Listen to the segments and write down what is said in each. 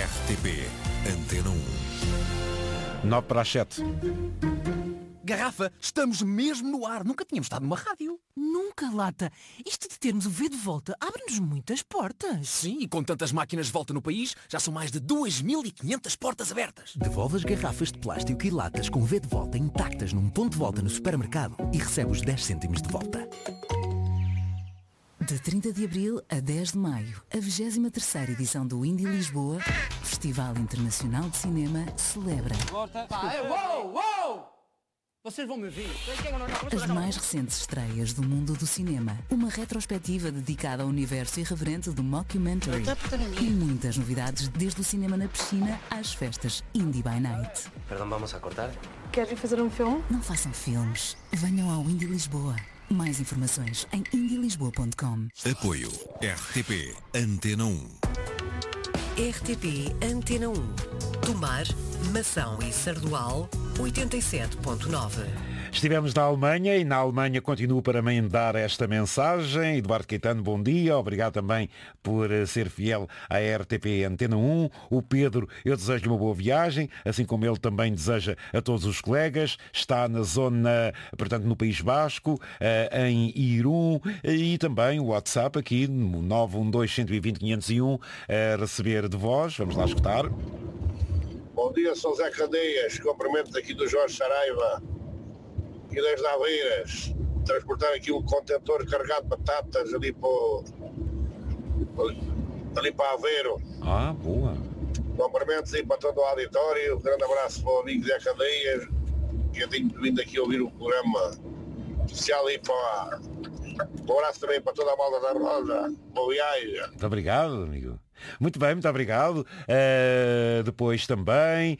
RTP Antena 1. 9 para as 7. Garrafa, estamos mesmo no ar. Nunca tínhamos estado numa rádio. Nunca, Lata. Isto de termos o V de volta abre-nos muitas portas. Sim, e com tantas máquinas de volta no país, já são mais de 2.500 portas abertas. Devolve as garrafas de plástico e latas com V de volta intactas num ponto de volta no supermercado e recebe os 10 cêntimos de volta. De 30 de abril a 10 de maio, a 23ª edição do Indie Lisboa, Festival Internacional de Cinema, celebra Vocês vão me ouvir. as mais recentes estreias do mundo do cinema, uma retrospectiva dedicada ao universo irreverente do mockumentary e muitas novidades desde o cinema na piscina às festas Indie by Night. Perdão, vamos a cortar? Querem fazer um filme? Não façam filmes, venham ao Indie Lisboa. Mais informações em indielisboa.com. Apoio RTP Antena 1. RTP Antena 1. Tomar, Mação e Sardual, 87.9. Estivemos na Alemanha e na Alemanha continuo para me dar esta mensagem. Eduardo Caetano, bom dia. Obrigado também por ser fiel à RTP Antena 1. O Pedro, eu desejo-lhe uma boa viagem, assim como ele também deseja a todos os colegas. Está na zona, portanto, no País Basco, em Irum, e também o WhatsApp aqui, no 912-120-501, a receber de voz. Vamos lá escutar. Bom dia, sou Zé Candeias. Cumprimentos aqui do Jorge Saraiva e das Naveiras. Transportar aqui um contentor carregado de batatas ali para Aveiro. Ah, boa. Cumprimentos aí para todo o auditório. Um grande abraço para o amigo Zé Candeias, que eu tenho vindo aqui ouvir o programa especial aí para... Um abraço também para toda a malda da Rosa. Boa viagem. Muito obrigado, amigo. Muito bem, muito obrigado. Depois também.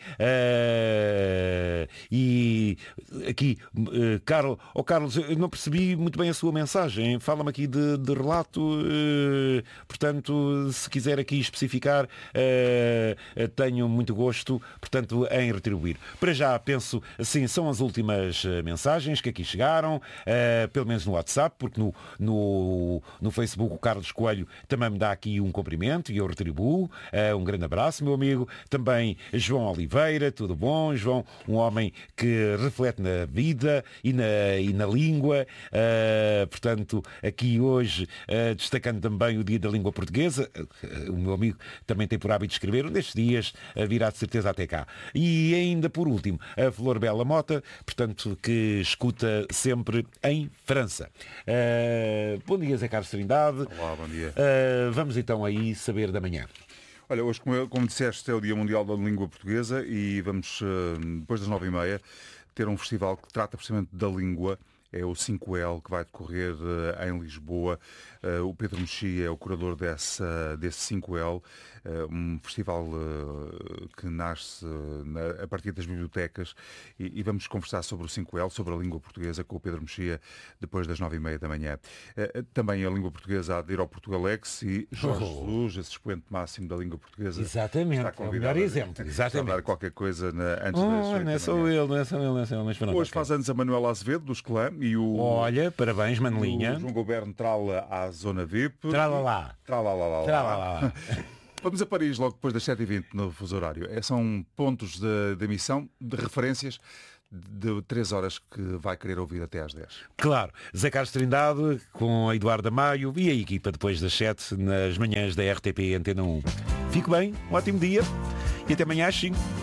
E aqui, Carlos, eu não percebi muito bem a sua mensagem. Fala-me aqui de relato. Portanto, se quiser aqui especificar, tenho muito gosto, portanto, em retribuir. Para já, penso, assim, são as últimas mensagens que aqui chegaram, pelo menos no WhatsApp, porque no Facebook o Carlos Coelho também me dá aqui um cumprimento e eu retribuo. Um grande abraço, meu amigo. Também João Oliveira, tudo bom? João, um homem que reflete na vida e na língua. Portanto, aqui hoje, destacando também o Dia da Língua Portuguesa. O meu amigo também tem por hábito de escrever. Um destes dias virá de certeza até cá. E ainda por último, a Flor Bela Mota, portanto, que escuta sempre em França. Bom dia, Zé Carlos Trindade. Olá, bom dia. Vamos então aí saber da manhã. Olha, hoje, como disseste, é o Dia Mundial da Língua Portuguesa e vamos, depois das 9h30, ter um festival que trata precisamente da língua. É o 5L, que vai decorrer em Lisboa. O Pedro Mexia é o curador desse 5L, um festival que nasce a partir das bibliotecas, e vamos conversar sobre o 5L, sobre a língua portuguesa, com o Pedro Mexia, depois das 9h30 da manhã. Também a língua portuguesa há de ir ao Portugalex, e Jorge Jesus, esse expoente máximo da língua portuguesa, exatamente, está é o melhor exemplo. Exatamente. A dar qualquer coisa antes das 8 não é só ele, não é só ele, mas pronto. Hoje faz anos a Manuela Azevedo, do Esclã, e o... Olha, parabéns, Manelinha. O João Goberno trala à Zona VIP. Tralalá. Tralalá. Vamos a Paris logo depois das 7h20 no fuso horário. São pontos de emissão, de referências de 3 horas que vai querer ouvir até às 10. Claro. Zé Carlos Trindade com a Eduardo Amaio e a equipa depois das 7 nas manhãs da RTP Antena 1. Fique bem, um ótimo dia e até amanhã às 5.